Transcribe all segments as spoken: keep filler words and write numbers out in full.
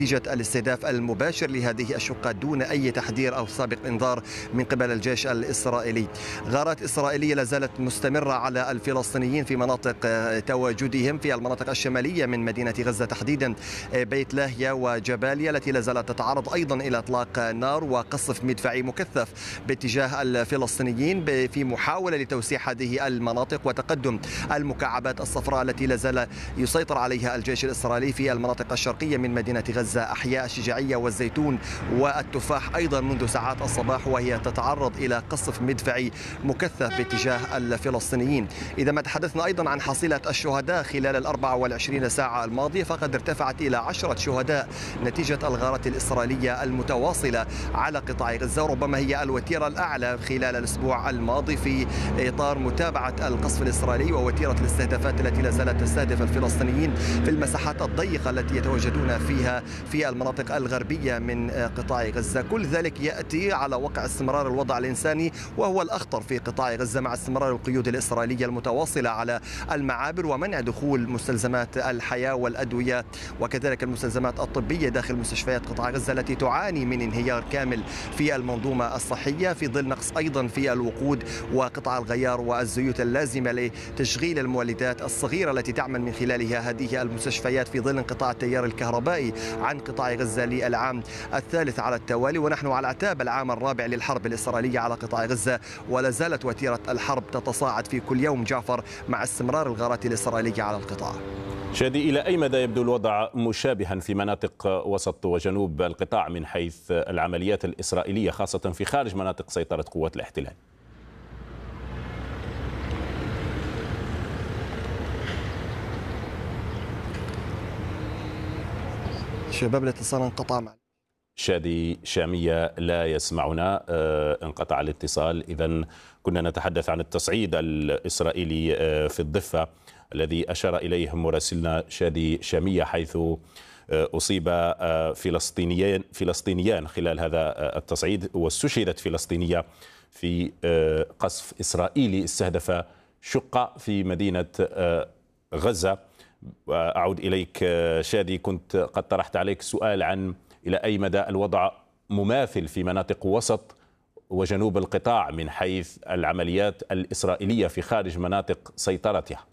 نتيجة الاستهداف المباشر لهذه الشقة دون أي تحذير أو سابق إنذار من قبل الجيش الإسرائيلي. غارات إسرائيلية لا زالت مستمرة على الفلسطينيين في مناطق تواجدهم في المناطق الشمالية من مدينة غزة، تحديدا بيت لاهيا وجباليا، التي لا زالت تتعرض أيضا إلى إطلاق نار وقصف مدفعي مكثف باتجاه الفلسطينيين في محاولة لتوسيع هذه المناطق وتقدم المكعبات الصفراء التي لا زال يسيطر عليها الجيش الإسرائيلي في المناطق الشرقية من مدينة غزة، أحياء الشجاعية والزيتون والتفاح أيضا منذ ساعات الصباح، وهي تتعرض إلى قصف مدفعي مكثف باتجاه الفلسطينيين. إذا ما تحدثنا أيضا عن حصيلة الشهداء خلال الأربع والعشرين ساعة الماضية، فقد ارتفعت إلى عشرة شهداء نتيجة الغارات الإسرائيلية المتواصلة على قطاع غزة، وربما هي الوتيرة الأعلى خلال الأسبوع الماضي في إطار متابعة القصف الإسرائيلي ووتيرة الاستهدافات التي لا زالت تستهدف الفلسطينيين في المساحات الضيقة التي يتواجدون فيها في المناطق الغربية من قطاع غزة. كل ذلك يأتي على وقع استمرار الوضع الإنساني، وهو الأخطر في قطاع غزة مع استمرار القيود الإسرائيلية المتواصلة على المعابر ومنع دخول مستلزمات الحياة والأدوية وكذلك المستلزمات الطبية داخل مستشفيات قطاع غزة التي تعاني من انهيار كامل في المنظومة الصحية، في ظل نقص أيضا في الوقود وقطع الغيار والزيوت اللازمة لتشغيل المولدات الصغيرة التي تعمل من خلالها هذه المستشفيات، في ظل انقطاع التيار الكهربائي عن قطاع غزة للعام الثالث على التوالي، ونحن على اعتاب العام الرابع للحرب الإسرائيلية على قطاع غزة، ولا زالت وتيرة الحرب تتصاعد في كل يوم جعفر مع استمرار الغارات الإسرائيلية على القطاع. شادي، إلى أي مدى يبدو الوضع مشابها في مناطق وسط وجنوب القطاع من حيث العمليات الإسرائيلية خاصة في خارج مناطق سيطرة قوات الاحتلال؟ شباب الاتصال انقطع مع شادي شامية لا يسمعنا، انقطع الاتصال. إذن كنا نتحدث عن التصعيد الإسرائيلي في الضفة الذي أشار إليه مراسلنا شادي شامية، حيث أصيب فلسطينيان فلسطينيان خلال هذا التصعيد، واستشهدت فلسطينية في قصف إسرائيلي استهدف شقة في مدينة غزة. أعود إليك شادي، كنت قد طرحت عليك سؤال عن إلى أي مدى الوضع مماثل في مناطق وسط وجنوب القطاع من حيث العمليات الإسرائيلية في خارج مناطق سيطرتها.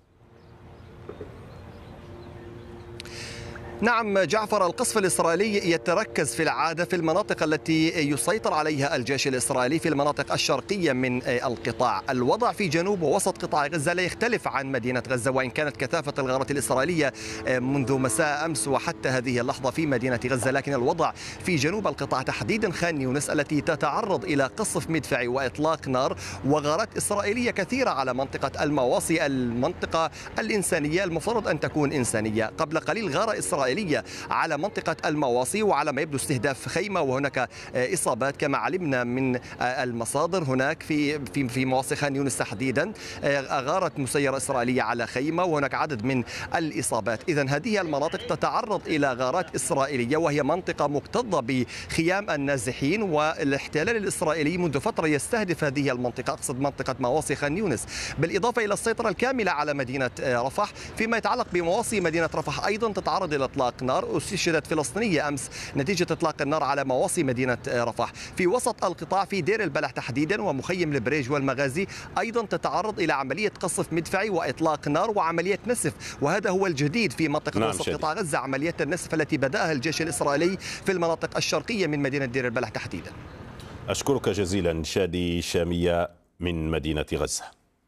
نعم جعفر، القصف الإسرائيلي يتركز في العادة في المناطق التي يسيطر عليها الجيش الإسرائيلي في المناطق الشرقية من القطاع. الوضع في جنوب ووسط قطاع غزة لا يختلف عن مدينة غزة، وإن كانت كثافة الغارات الإسرائيلية منذ مساء أمس وحتى هذه اللحظة في مدينة غزة، لكن الوضع في جنوب القطاع تحديدا خان يونس التي تتعرض إلى قصف مدفعي وإطلاق نار وغارات إسرائيلية كثيرة على منطقة المواصي، المنطقة الإنسانية المفترض أن تكون إنسانية. قبل قليل غارة إسرائيلية على منطقة المواصي وعلى ما يبدو استهداف خيمة، وهناك إصابات كما علمنا من المصادر هناك في في في مواصي خان يونس تحديدا. غارت مسيرة إسرائيلية على خيمة وهناك عدد من الإصابات. إذن هذه المناطق تتعرض إلى غارات إسرائيلية، وهي منطقة مكتظة بخيام النازحين، والاحتلال الإسرائيلي منذ فترة يستهدف هذه المنطقة، أقصد منطقة مواصي خان يونس، بالإضافة إلى السيطرة الكاملة على مدينة رفح. فيما يتعلق بمواصي مدينة رفح أيضا تتعرض إلى إطلاق نار، استشهدت فلسطينية أمس نتيجة إطلاق النار على مواصي مدينة رفح. في وسط القطاع في دير البلح تحديدا ومخيم البريج والمغازي أيضا تتعرض إلى عملية قصف مدفعي وإطلاق نار وعملية نسف، وهذا هو الجديد في منطقة نعم وسط شديد. قطاع غزة عمليات النسف التي بدأها الجيش الإسرائيلي في المناطق الشرقية من مدينة دير البلح تحديدا. أشكرك جزيلا شادي شامية من مدينة غزة.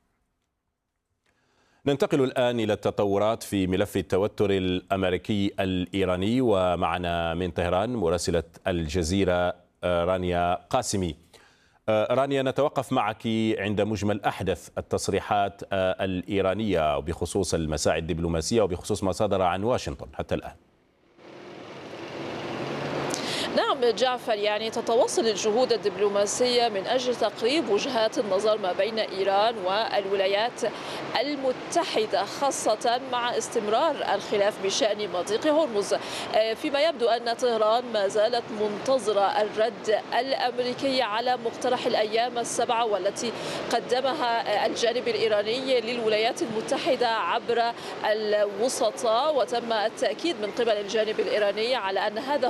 ننتقل الآن إلى التطورات في ملف التوتر الأمريكي الإيراني، ومعنا من طهران مراسلة الجزيرة رانيا قاسمي. رانيا، نتوقف معك عند مجمل أحدث التصريحات الإيرانية بخصوص المساعي الدبلوماسية وبخصوص ما صدر عن واشنطن حتى الآن. نعم جعفر، يعني تتواصل الجهود الدبلوماسية من أجل تقريب وجهات النظر ما بين إيران والولايات المتحدة، خاصة مع استمرار الخلاف بشأن مضيق هرمز، فيما يبدو أن طهران ما زالت منتظرة الرد الأمريكي على مقترح الأيام السبعة والتي قدمها الجانب الإيراني للولايات المتحدة عبر الوسطاء، وتم التأكيد من قبل الجانب الإيراني على أن هذا